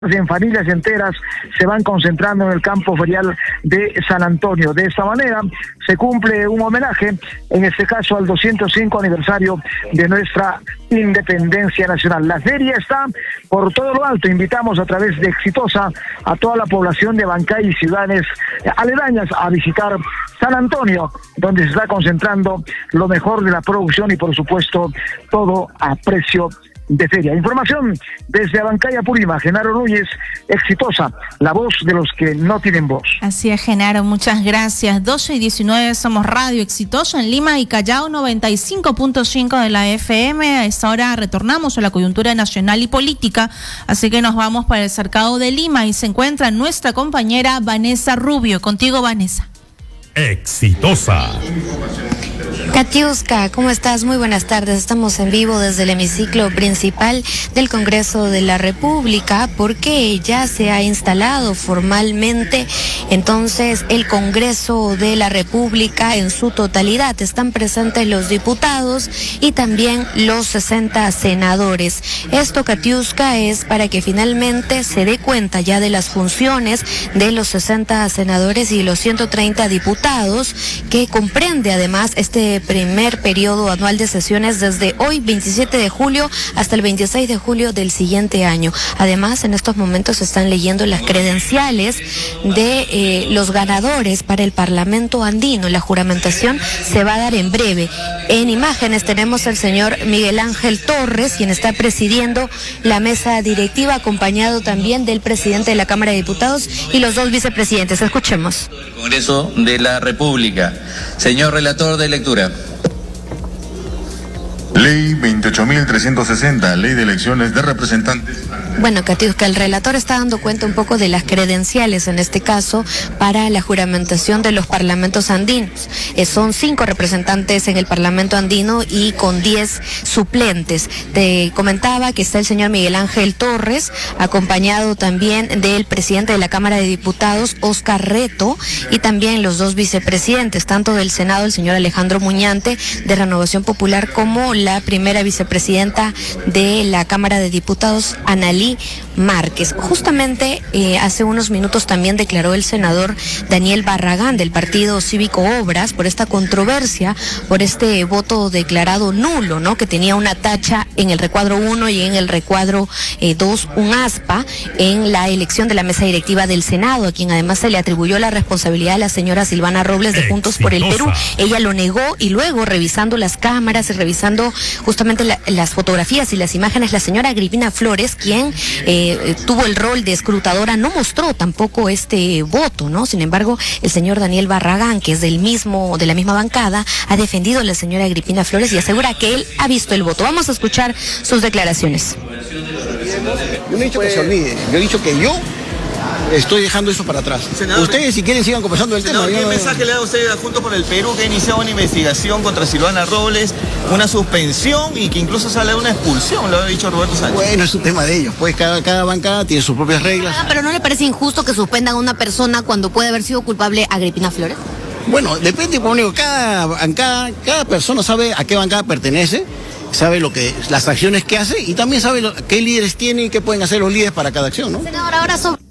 en familias enteras se van concentrando en el campo ferial de San Antonio. De esta manera se cumple un homenaje, en este caso al 205 aniversario de nuestra independencia nacional. La feria está por todo lo alto. Invitamos a través de Exitosa a toda la población de Abancay y ciudades aledañas a visitar San Antonio, donde se está concentrando lo mejor de la producción y por supuesto todo a precio de feria. Información desde Abancay, Apurímac, Genaro Núñez, Exitosa, la voz de los que no tienen voz. Así es, Genaro, muchas gracias. 12:19, somos Radio Exitosa en Lima y Callao, 95.5 de la FM. A esta hora retornamos a la coyuntura nacional y política, así que nos vamos para el cercado de Lima y se encuentra nuestra compañera Vanessa Rubio. Contigo, Vanessa. Exitosa. Katiuska, ¿cómo estás? Muy buenas tardes. Estamos en vivo desde el hemiciclo principal del Congreso de la República porque ya se ha instalado formalmente entonces el Congreso de la República en su totalidad. Están presentes los diputados y también los 60 senadores. Esto, Katiuska, es para que finalmente se dé cuenta ya de las funciones de los 60 senadores y los 130 diputados, que comprende además este primer periodo anual de sesiones desde hoy 27 de julio hasta el 26 de julio del siguiente año. Además, en estos momentos se están leyendo las credenciales de los ganadores para el Parlamento andino. La juramentación se va a dar en breve. En imágenes tenemos al señor Miguel Ángel Torres, quien está presidiendo la mesa directiva, acompañado también del presidente de la Cámara de Diputados y los dos vicepresidentes. Escuchemos. Congreso de la República. Señor relator de lectura. Ley 28.360, Ley de Elecciones de Representantes. Bueno, Katiuska, el relator está dando cuenta un poco de las credenciales, en este caso, para la juramentación de los parlamentos andinos. Son 5 representantes en el Parlamento andino y con 10 suplentes. Te comentaba que está el señor Miguel Ángel Torres, acompañado también del presidente de la Cámara de Diputados, Oscar Reto, y también los dos vicepresidentes, tanto del Senado, el señor Alejandro Muñante, de Renovación Popular, como la primera vicepresidenta de la Cámara de Diputados, Analí Márquez. Justamente hace unos minutos también declaró el senador Daniel Barragán del Partido Cívico Obras por esta controversia, por este voto declarado nulo, ¿no? Que tenía una tacha en el recuadro 1 y en el recuadro 2 un aspa en la elección de la mesa directiva del Senado, a quien además se le atribuyó la responsabilidad a la señora Silvana Robles de Juntos por el Perú. Ella lo negó y luego, revisando las cámaras y revisando justamente las fotografías y las imágenes, la señora Agripina Flores, quien tuvo el rol de escrutadora, no mostró tampoco este voto, ¿no? Sin embargo, el señor Daniel Barragán, que es de la misma bancada, ha defendido a la señora Agripina Flores y asegura que él ha visto el voto. Vamos a escuchar sus declaraciones. Yo no he dicho que se olvide, yo he dicho que yo estoy dejando eso para atrás. Senador, ustedes, si quieren, sigan conversando del tema. ¿Qué mensaje le da usted a Juntos por el Perú, que ha iniciado una investigación contra Silvana Robles, una suspensión y que incluso sale una expulsión, lo ha dicho Roberto Sánchez? Bueno, es un tema de ellos, pues cada bancada tiene sus propias reglas. Pero ¿no le parece injusto que suspendan a una persona cuando puede haber sido culpable Agripina Flores? Bueno, depende, por ejemplo, cada bancada, cada persona sabe a qué bancada pertenece, sabe las acciones que hace y también sabe qué líderes tiene y qué pueden hacer los líderes para cada acción, ¿no? Senador, ahora sobre...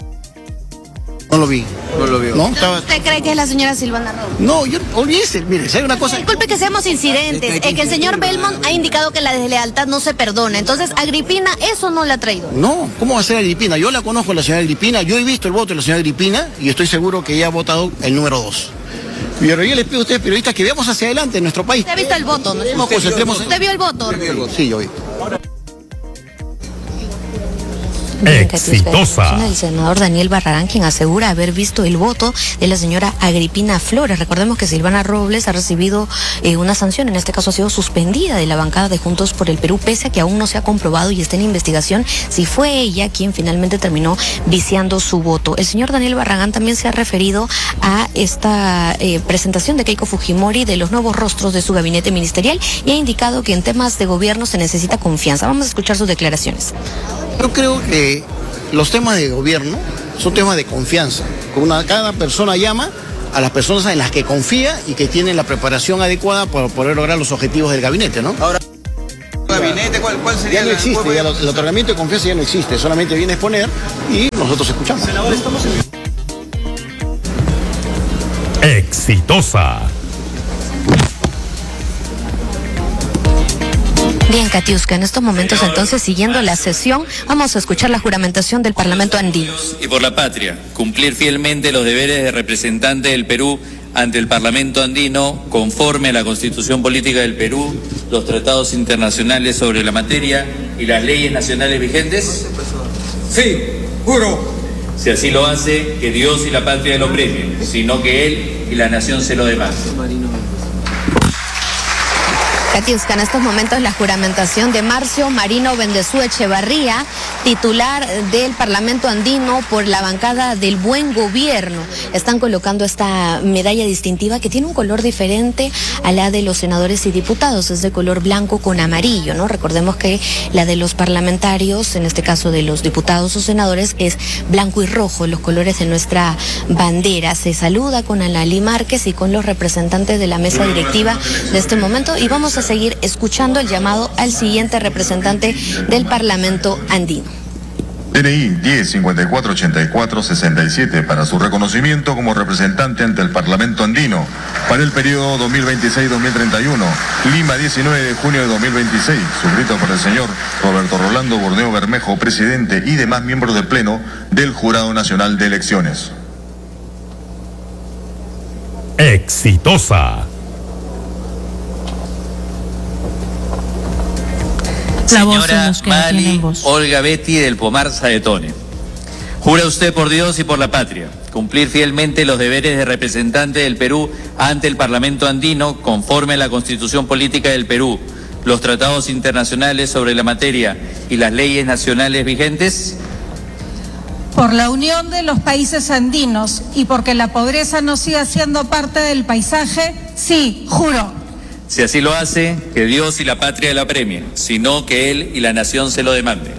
No lo vi. No lo vio. ¿No? ¿Usted cree que es la señora Silvana Robles? No, olvídese, mire, si hay una cosa... Disculpe que seamos incidentes, es que el señor Belmont ha indicado que la deslealtad no se perdona, entonces Agripina eso no la ha traído. No, ¿cómo va a ser Agripina? Yo la conozco a la señora Agripina, yo he visto el voto de la señora Agripina y estoy seguro que ella ha votado el número 2. Pero yo les pido a ustedes, periodistas, que veamos hacia adelante en nuestro país. ¿Usted ha visto el voto? ¿No? ¿Usted vio el voto? Sí, yo vi. Exitosa. El senador Daniel Barragán, quien asegura haber visto el voto de la señora Agripina Flores. Recordemos que Silvana Robles ha recibido una sanción, en este caso ha sido suspendida de la bancada de Juntos por el Perú, pese a que aún no se ha comprobado y está en investigación si fue ella quien finalmente terminó viciando su voto. El señor Daniel Barragán también se ha referido a esta presentación de Keiko Fujimori de los nuevos rostros de su gabinete ministerial y ha indicado que en temas de gobierno se necesita confianza. Vamos a escuchar sus declaraciones. Yo creo que los temas de gobierno son temas de confianza. Cada persona llama a las personas en las que confía y que tienen la preparación adecuada para poder lograr los objetivos del gabinete, ¿no? Ahora, gabinete ¿cuál sería? Ya no existe, ya el otorgamiento de confianza ya no existe, solamente viene a exponer y nosotros escuchamos. Senador, estamos en... Exitosa. Bien, Katiuska, en estos momentos entonces, siguiendo la sesión, vamos a escuchar la juramentación del Parlamento andino. Y por la patria, cumplir fielmente los deberes de representante del Perú ante el Parlamento andino, conforme a la Constitución Política del Perú, los tratados internacionales sobre la materia y las leyes nacionales vigentes. Sí, juro. Si así lo hace, que Dios y la patria lo premien, sino que Él y la nación se lo demanden. Katiuska, en estos momentos la juramentación de Marcio Marino Bendezú Echevarría, titular del Parlamento andino por la bancada del Buen Gobierno. Están colocando esta medalla distintiva que tiene un color diferente a la de los senadores y diputados, es de color blanco con amarillo, ¿no? Recordemos que la de los parlamentarios, en este caso de los diputados o senadores, es blanco y rojo, los colores de nuestra bandera. Se saluda con Analí Márquez y con los representantes de la mesa directiva de este momento y vamos a seguir escuchando el llamado al siguiente representante del Parlamento andino. DNI 10-54-84-67 para su reconocimiento como representante ante el Parlamento andino para el periodo 2026-2031, Lima, 19 de junio de 2026, suscrito por el señor Roberto Rolando Borneo Bermejo, presidente y demás miembros del Pleno del Jurado Nacional de Elecciones. Exitosa. Señora Mali Olga Betty del Pomar Saetone. Jura usted por Dios y por la patria cumplir fielmente los deberes de representante del Perú ante el Parlamento andino conforme a la Constitución Política del Perú, los tratados internacionales sobre la materia y las leyes nacionales vigentes. Por la unión de los países andinos y porque la pobreza no siga siendo parte del paisaje, sí, juro. Si así lo hace, que Dios y la patria la premien, sino que Él y la nación se lo demanden.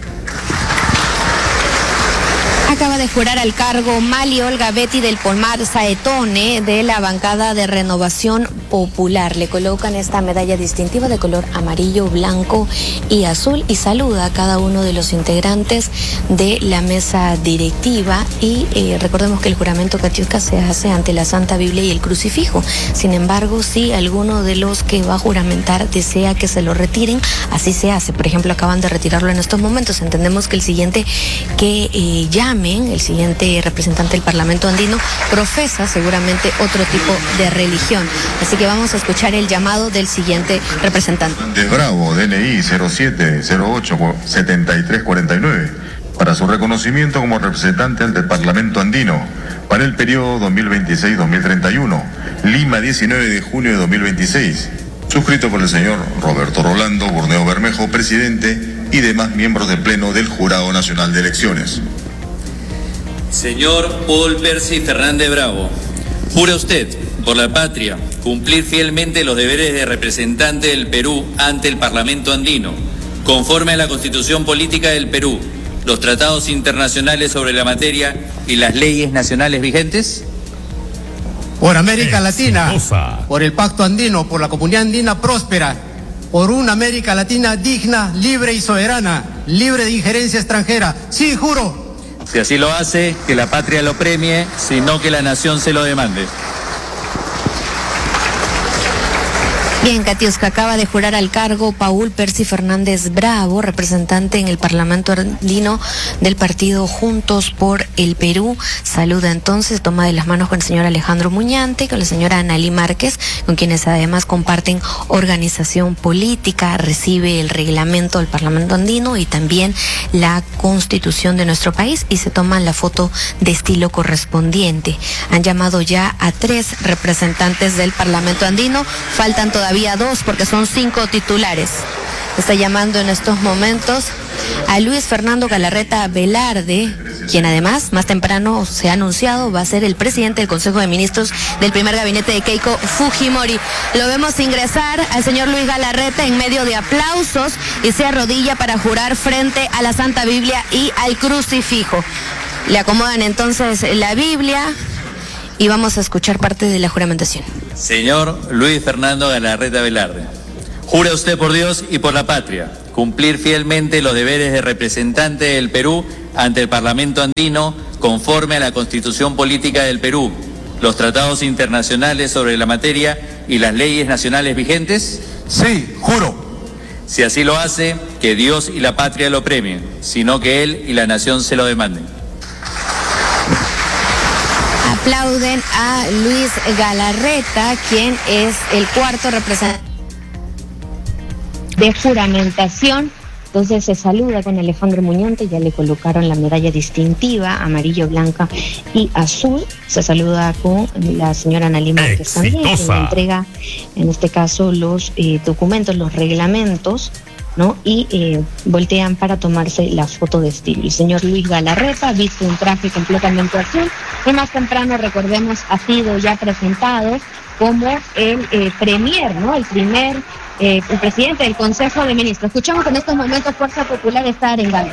Acaba de jurar al cargo Mali Olga Betty del Pomar Saetone de la bancada de Renovación Popular. Le colocan esta medalla distintiva de color amarillo, blanco y azul y saluda a cada uno de los integrantes de la mesa directiva y recordemos que el juramento, Katiuska, se hace ante la Santa Biblia y el crucifijo. Sin embargo, si alguno de los que va a juramentar desea que se lo retiren, así se hace. Por ejemplo, acaban de retirarlo en estos momentos. Entendemos que el siguiente que llame, el siguiente representante del Parlamento andino, profesa seguramente otro tipo de religión. Así que vamos a escuchar el llamado del siguiente representante. De Bravo, DNI 07087349, para su reconocimiento como representante ante el Parlamento andino para el periodo 2026-2031, Lima, 19 de junio de 2026, suscrito por el señor Roberto Rolando Borneo Bermejo, presidente y demás miembros del Pleno del Jurado Nacional de Elecciones. Señor Paul Percy Fernández Bravo, jura usted, por la patria, cumplir fielmente los deberes de representante del Perú ante el Parlamento andino, conforme a la Constitución Política del Perú, los tratados internacionales sobre la materia y las leyes nacionales vigentes. Por América Latina, Exitosa. por el Pacto Andino, por la Comunidad Andina próspera, por una América Latina digna, libre y soberana, libre de injerencia extranjera. Sí, juro. Si así lo hace, que la patria lo premie, sino que la nación se lo demande. Bien, Katiuska, acaba de jurar al cargo Paul Percy Fernández Bravo, representante en el Parlamento andino del partido Juntos por el Perú. Saluda entonces, toma de las manos con el señor Alejandro Muñante, con la señora Analí Márquez, con quienes además comparten organización política, recibe el reglamento del Parlamento andino y también la Constitución de nuestro país y se toman la foto de estilo correspondiente. Han llamado ya a 3 representantes del Parlamento andino, faltan todavía 2 porque son 5 titulares. Está llamando en estos momentos a Luis Fernando Galarreta Velarde, quien además más temprano se ha anunciado va a ser el presidente del Consejo de Ministros del primer gabinete de Keiko Fujimori. Lo vemos ingresar al señor Luis Galarreta en medio de aplausos y se arrodilla para jurar frente a la Santa Biblia y al crucifijo. Le acomodan entonces la Biblia y vamos a escuchar parte de la juramentación. Señor Luis Fernando Galarreta Velarde, jura usted por Dios y por la patria cumplir fielmente los deberes de representante del Perú ante el Parlamento andino conforme a la Constitución Política del Perú, los tratados internacionales sobre la materia y las leyes nacionales vigentes? Sí, juro. Si así lo hace, que Dios y la patria lo premien, sino que él y la nación se lo demanden. Aplauden a Luis Galarreta, quien es el cuarto representante de juramentación. Entonces se saluda con Alejandro Muñante, ya le colocaron la medalla distintiva, amarillo, blanca y azul. Se saluda con la señora Analí Márquez también, que le entrega, en este caso, los documentos, los reglamentos, ¿no? Y voltean para tomarse la foto de estilo. El señor Luis Galarreta viste un traje completamente azul, que más temprano, recordemos, ha sido ya presentado como el premier, ¿no? El presidente del Consejo de Ministros. Escuchamos que en estos momentos Fuerza Popular está arengando.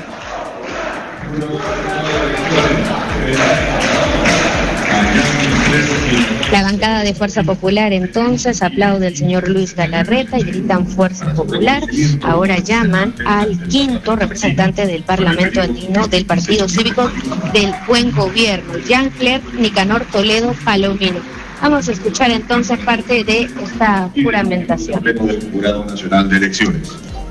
La bancada de Fuerza Popular entonces aplaude al señor Luis Galarreta y gritan Fuerza Popular. Ahora llaman al quinto representante del Parlamento andino del Partido Cívico del Buen Gobierno, Jean-Claire Nicanor Toledo Palomino. Vamos a escuchar entonces parte de esta juramentación. Del Jurado Nacional de Elecciones.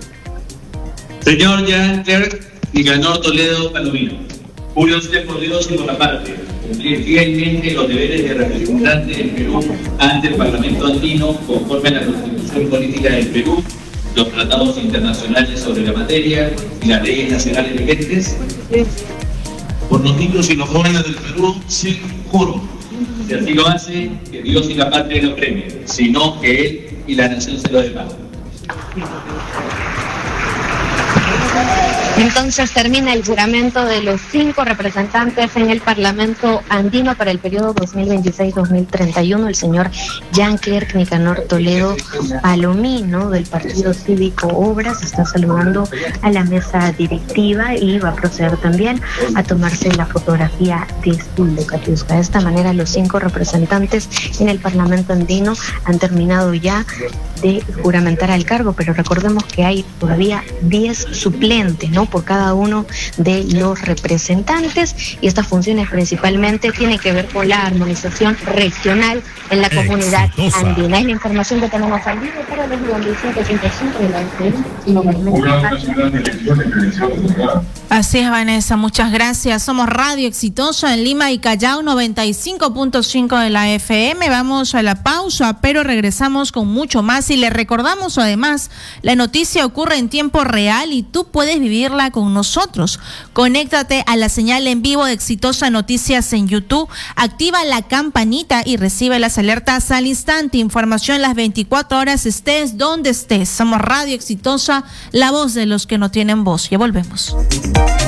Señor Jean-Claire Nicanor Toledo Palomino, juro usted por Dios y por la patria, cumplir fielmente los deberes de representante del Perú ante el Parlamento andino conforme a la Constitución Política del Perú, los tratados internacionales sobre la materia y las leyes nacionales vigentes. Por los niños y los jóvenes del Perú, sí, juro. Si así lo hace, que Dios y la patria lo premien, sino que él y la nación se lo demanden. Entonces termina el juramento de los 5 representantes en el Parlamento andino para el periodo 2026-2031. El señor Jean-Claire Nicanor Toledo Palomino del Partido Cívico Obras está saludando a la mesa directiva y va a proceder también a tomarse la fotografía de estilo, Katiuska. De esta manera los 5 representantes en el Parlamento andino han terminado ya de juramentar al cargo, pero recordemos que hay todavía 10 suplentes, ¿no?, por cada uno de los representantes, y estas funciones principalmente tienen que ver con la armonización regional en la comunidad andina. Es la información que tenemos al día para los 95.5 de la Así es, Vanessa, muchas gracias. Somos Radio Exitosa en Lima y Callao, 95.5 de la FM. Vamos a la pausa, pero regresamos con mucho más y le recordamos además, la noticia ocurre en tiempo real y tú puedes vivirla con nosotros. Conéctate a la señal en vivo de Exitosa Noticias en YouTube, activa la campanita y recibe las alertas al instante. Información las 24 horas, estés donde estés. Somos Radio Exitosa, la voz de los que no tienen voz. Ya volvemos.